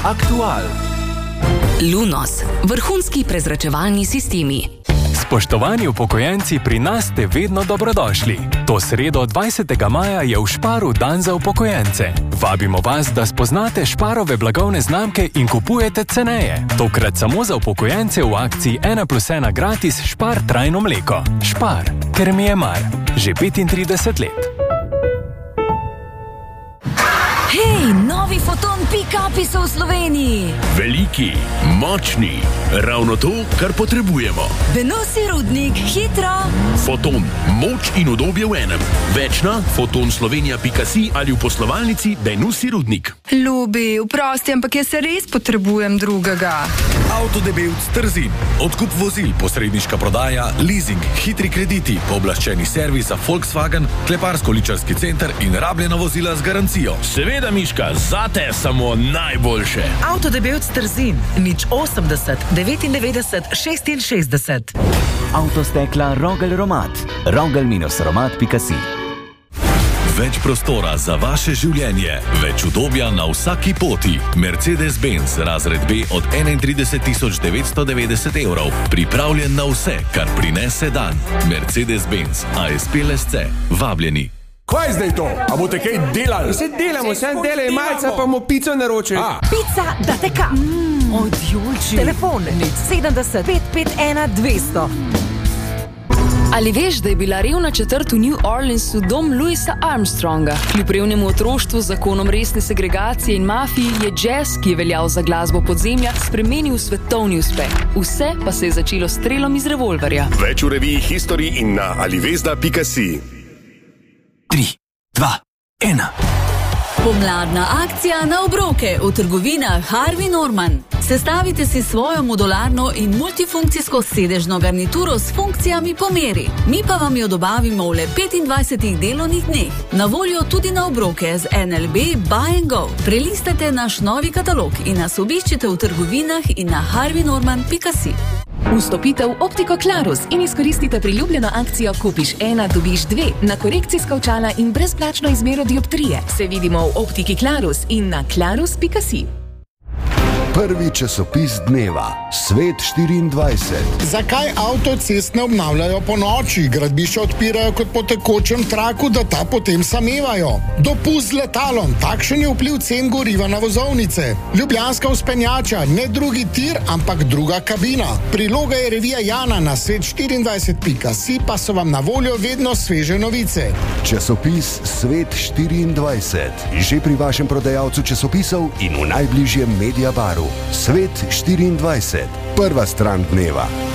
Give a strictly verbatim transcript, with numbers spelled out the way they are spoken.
Aktual. Lunos, vrhunski prezračevalni sistemi. Spoštovani upokojenci, pri nas ste vedno dobrodošli. To sredo dvajsetega maja je v Šparu dan za upokojence. Vabimo vas, da spoznate Šparove blagovne znamke in kupujete ceneje. Tokrat samo za upokojence v akciji ena plus ena gratis Špar trajno mleko. Špar, ker mi je mar. Že petintrideset let. Hej, novi Foton pick-upi so v Sloveniji. Veliki, močni, ravno to, kar potrebujemo. Benosi Rudnik, hitro. Foton, moč in udobje v enem. Več na foton slovenija pika si ali v poslovalnici Benosi Rudnik. Ljubi, vprosti, ampak jaz se res potrebujem drugega. Avtodebevc Trzin. Odkup vozil, posredniška prodaja, leasing, hitri krediti, pooblaščeni servis za Volkswagen, kleparsko-ličarski center in rabljena vozila z garancijo. Seveda, Miška, zate samo najboljše. Avtodebevc Trzin, nič osemdeset, devetindevetdeset, šestinšestdeset. Avtostekla Rogel Romat. rogel romat pika si. Več prostora za vaše življenje, več udobja na vsaki poti. Mercedes-Benz razred B od enaintrideset tisoč devetsto devetdeset evrov. Pripravljen na vse, kar prinese dan. Mercedes-Benz A S P L S C. Vabljeni. Kaj je zdaj to? A boste kaj delali? Se delamo, sem delaj malca, pa bomo pico naročili. Pica da te ka. Mm, odjolči. Telefon nič sedemdeset, pet pet ena, dvesto. Ali veš, da je bila revna četrt v New Orleansu dom Louisa Armstronga? Kljub revnemu otroštvu, zakonom resne segregacije in mafiji je jazz, ki je veljal za glasbo podzemlja, spremenil svetovni uspeh. Vse pa se je začelo s strelom iz revolverja. Več v reviji History in na alivezda pika si. Tri, dva, ena. Pomladna akcija na obroke v trgovinah Harvey Norman. Sestavite si svojo modularno in multifunkcijsko sedežno garnituro s funkcijami po meri. Mi pa vam jo dobavimo v le petindvajsetih delovnih dneh. Na voljo tudi na obroke z N L B Buy and Go. Prelistajte naš novi katalog in nas obiščite v trgovinah in na harvey norman pika si. Vstopite v Optiko Klarus in izkoristite priljubljeno akcijo Kupiš ena, dobiš dve na korekcijska očala in brezplačno izmero dioptrije. Se vidimo v Optiki Klarus in na klarus pika si. Prvi časopis dneva, Svet štiriindvajset. Zakaj avtocest ne obnavljajo po noči? Gradbišča odpirajo kot po tekočem traku, da ta potem samevajo. Dopust z letalom, takšen je vpliv cen goriva na vozovnice. Ljubljanska vzpenjača, ne drugi tir, ampak druga kabina. Priloga je revija Jana, na svet štiriindvajset pika si pa so vam na voljo vedno sveže novice. Časopis Svet štiriindvajset. Že pri vašem prodajalcu časopisov in v najbližjem Mediabaru. Svet štiriindvajset. Prva stran dneva.